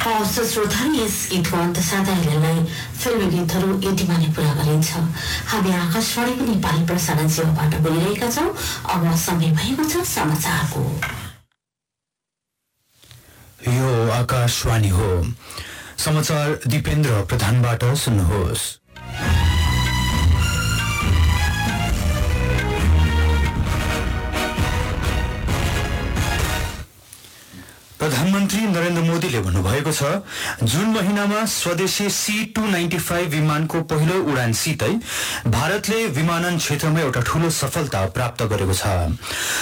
हवस् श्रोताहरू, यस गीतको अन्त साथीहरूलाई फिल्मी गीतहरू यतिमा नै पुरा गरिन्छ। हामी आकाशवाणीको नेपाली प्रसारण सेवाबाट बोलिरहेका छौँ। अब समय भएको छ समाचारको। यो आकाशवाणी हो। समाचार दीपेन्द्र प्रधानबाट सुन्नुहोस्। प्रधानमन्त्री नरेन्द्र मोदीले भन्नुभएको छ, जुन महिनामा स्वदेशी C-295 विमानको पहिलो उडानसितै भारतले विमानन क्षेत्रमा एउटा ठूलो सफलता प्राप्त गरेको छ।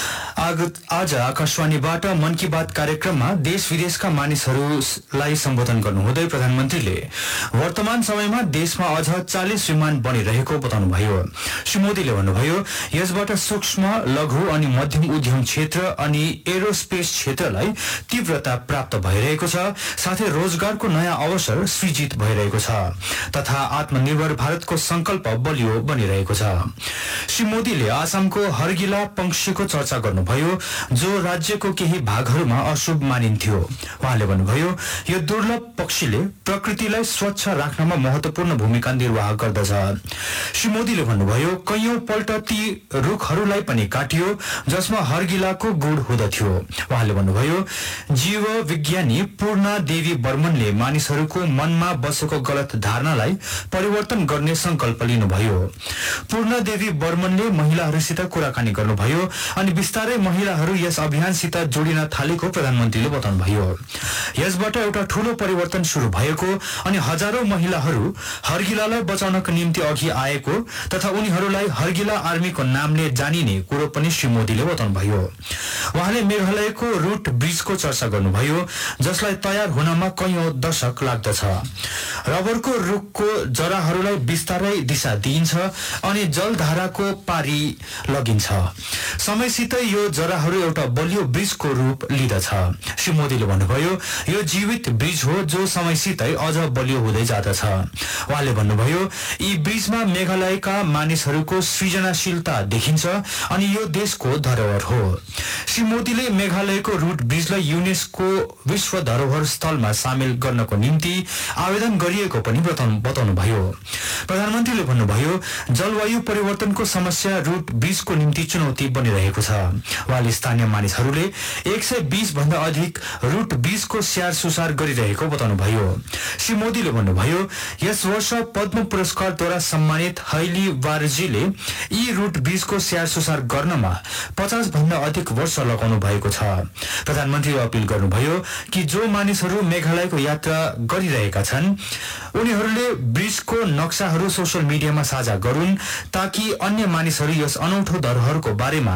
आज आकाशवाणीबाट मन की बात कार्यक्रममा देश विदेशका मानिसहरूलाई सम्बोधन गर्नुहुँदै प्रधानमन्त्रीले वर्तमान समयमा देशमा अझ 40 विमान बनिरहेको बताउनुभयो। श्री मोदीले भन्नुभयो, यसबाट सूक्ष्म, लघु अनि मध्यम उद्यम क्षेत्र अनि एरोस्पेस क्षेत्रलाई तीव्रता प्राप्त भइरहेको छ, साथै रोजगारको नयाँ अवसर सृजित भइरहेको छ तथा आत्मनिर्भर भारतको संकल्प बलियो बनिरहेको छ। श्री मोदीले आसामको हरगिला पंक्षीको चर्चा गर्नुभयो, जो राज्यको केही भागहरूमा अशुभ मानिन्थ्यो। उहाँले भन्नुभयो, यो दुर्लभ पक्षीले प्रकृतिलाई स्वच्छ राख्नमा महत्वपूर्ण भूमिका निर्वाह गर्दछ। श्री मोदीले भन्नुभयो, कैयौं पल्ट ती रुखहरूलाई पनि काटियो जसमा हरगिलाको गुण हुँदथ्यो। उहाँले भन्नुभयो, जीव विज्ञानी पूर्णा देवी बर्मनले मानिसहरूको मनमा बसेको गलत धारणालाई परिवर्तन गर्ने संकल्प लिनुभयो। पूर्णा देवी बर्मनले महिलाहरूसित कुराकानी गर्नुभयो अनि बिस्तारै महिलाहरू यस अभियानसित जोडिन थालेको प्रधानमन्त्रीले बताउनुभयो। यसबाट एउटा ठूलो परिवर्तन शुरू भएको अनि हजारौं महिलाहरू हरगिलालाई बचाउनको निम्ति अघि आएको तथा उनीहरूलाई हरगिला आर्मीको नामले जानिने कुरो पनि श्री मोदीले बताउनुभयो। उहाँले मेघालयको रूट ब्रिजको चर्चा गर्नुभयो, जसलाई तयार हुनमा कैयौं दशक लाग्दछ। रबरको रुखको जराहरूलाई बिस्तारै दिशा दिइन्छ अनि जलधाराको पारी लगिन्छ। समयसित यो जराहरू एउटा बलियो ब्रिजको रूप लिँदछ। श्री मोदीले भन्नुभयो, यो जीवित ब्रिज हो जो समयसितै अझ बलियो हुँदै जाँदछ। उहाँले भन्नुभयो, यी ब्रिजमा मेघालयका मानिसहरूको सृजनाशीलता देखिन्छ अनि यो देशको धरोहर हो। श्री मोदीले मेघालयको रूट ब्रिजलाई युनेस्को विश्व धरोहर स्थलमा सामेल गर्नको निम्ति आवेदन गरिएको पनि बताउनुभयो। प्रधानमन्त्रीले भन्नुभयो, जलवायु परिवर्तनको समस्या रूट ब्रिजको निम्ति चुनौती बनिरहेको छ। उहाँले स्थानीय मानिसहरूले 120 भन्दा अधिक रूट ब्रिजको स्याहार सुसार गरिरहेको बताउनुभयो। श्री मोदीले भन्नुभयो, यस वर्ष पद्म पुरस्कारद्वारा सम्मानित हैली वारजीले यी रूट ब्रिजको स्याहार सुसार गर्नमा 50 भन्दा अधिक वर्ष लगाउनु भएको छ। प्रधानमन्त्रीले अपील गर्नुभयो कि जो मानिसहरू मेघालयको यात्रा गरिरहेका छन् उनीहरूले ब्रिजको नक्साहरू सोशल मिडियामा साझा गरून् ताकि अन्य मानिसहरू यस अनौठो धरोहरको बारेमा